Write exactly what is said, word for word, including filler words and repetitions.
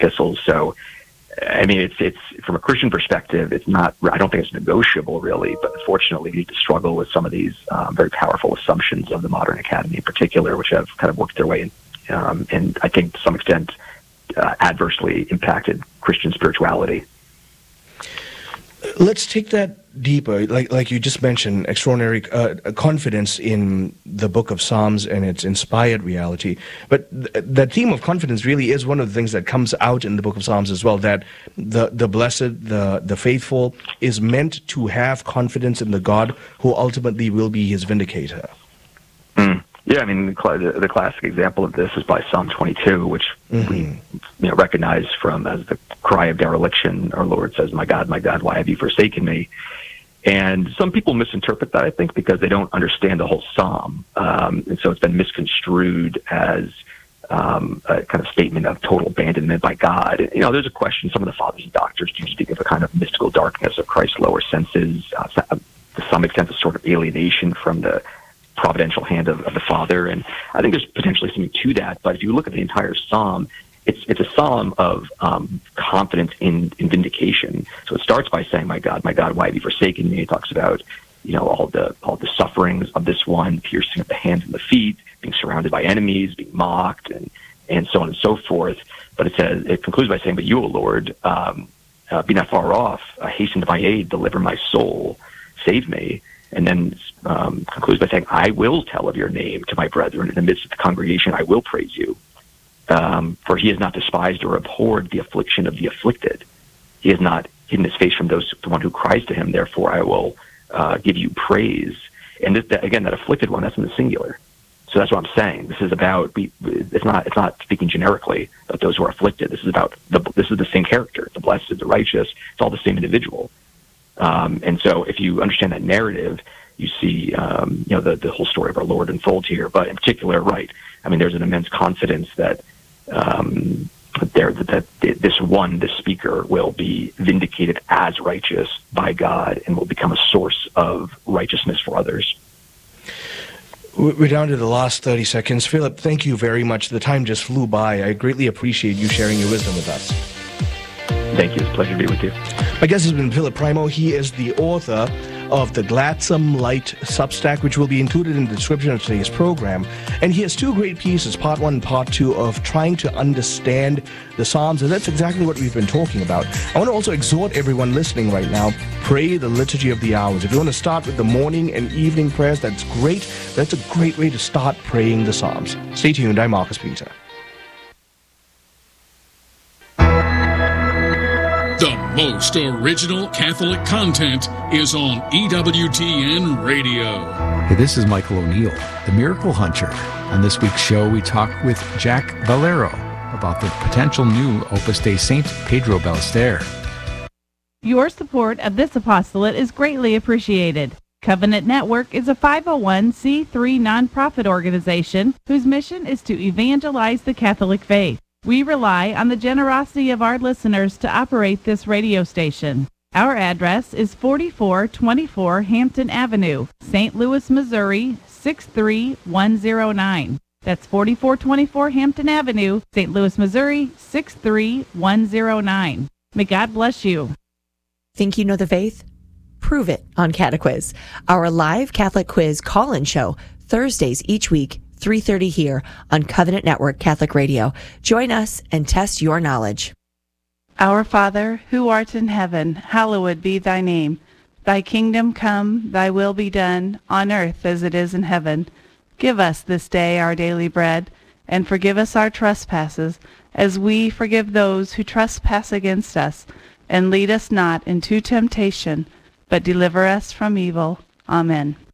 epistles. So, I mean, it's it's from a Christian perspective, it's not. I don't think it's negotiable, really. But unfortunately, we need to struggle with some of these um, very powerful assumptions of the modern academy, in particular, which have kind of worked their way in, um, and I think to some extent uh, adversely impacted Christian spirituality. Let's take that deeper, like like you just mentioned, extraordinary uh, confidence in the book of Psalms and its inspired reality. But th- that theme of confidence really is one of the things that comes out in the book of Psalms as well, that the, the blessed, the, the faithful is meant to have confidence in the God who ultimately will be his vindicator. Mm. Yeah, I mean, the, cl- the classic example of this is by Psalm twenty-two, which mm-hmm. we you know, recognize from as the cry of dereliction. Our Lord says, "My God, my God, why have you forsaken me?" And some people misinterpret that, I think, because they don't understand the whole psalm. Um, and so it's been misconstrued as um, a kind of statement of total abandonment by God. You know, there's a question. Some of the fathers and doctors do speak of a kind of mystical darkness of Christ's lower senses, uh, to some extent a sort of alienation from the providential hand of, of the Father. And I think there's potentially something to that. But if you look at the entire psalm, It's it's a psalm of um, confidence in, in vindication. So it starts by saying, "My God, my God, why have you forsaken me?" It talks about, you know, all the all the sufferings of this one, piercing of the hands and the feet, being surrounded by enemies, being mocked, and and so on and so forth. But it says it concludes by saying, "But you, O Lord, um, uh, be not far off. Uh, hasten to my aid. Deliver my soul. Save me." And then um, concludes by saying, "I will tell of your name to my brethren. In the midst of the congregation, I will praise you. Um, for he has not despised or abhorred the affliction of the afflicted. He has not hidden his face from those, the one who cries to him. Therefore, I will uh, give you praise." And this, that, again, that afflicted one, that's in the singular. So that's what I'm saying. This is about. It's not. It's not speaking generically about those who are afflicted. This is about the. This is the same character. The blessed, the righteous. It's all the same individual. Um, and so, if you understand that narrative, you see, um, you know, the the whole story of our Lord unfold here. But in particular, right? I mean, there's an immense confidence that. Um, there that this one, this speaker, will be vindicated as righteous by God and will become a source of righteousness for others. We're down to the last thirty seconds. Philip, thank you very much. The time just flew by. I greatly appreciate you sharing your wisdom with us. Thank you. It's a pleasure to be with you. My guest has been Philip Primo. He is the author of the Gladsome Light Substack, which will be included in the description of today's program. And he has two great pieces, part one and part two, of trying to understand the Psalms, and that's exactly what we've been talking about. I want to also exhort everyone listening right now, pray the Liturgy of the Hours. If you want to start with the morning and evening prayers, that's great. That's a great way to start praying the Psalms. Stay tuned. I'm Marcus Peter. The most original Catholic content is on E W T N Radio. Hey, this is Michael O'Neill, the Miracle Hunter. On this week's show, we talk with Jack Valero about the potential new Opus Dei Saint Pedro Ballester. Your support of this apostolate is greatly appreciated. Covenant Network is a five oh one c three nonprofit organization whose mission is to evangelize the Catholic faith. We rely on the generosity of our listeners to operate this radio station. Our address is forty-four twenty-four Hampton Avenue, Saint Louis, Missouri, six three one zero nine. That's forty-four twenty-four Hampton Avenue, Saint Louis, Missouri, six three one zero nine. May God bless you. Think you know the faith? Prove it on Catequiz, our live Catholic quiz call-in show, Thursdays each week, three thirty here on Covenant Network Catholic Radio. Join us and test your knowledge. Our Father, who art in heaven, hallowed be thy name. Thy kingdom come, thy will be done, on earth as it is in heaven. Give us this day our daily bread, and forgive us our trespasses, as we forgive those who trespass against us. And lead us not into temptation, but deliver us from evil. Amen.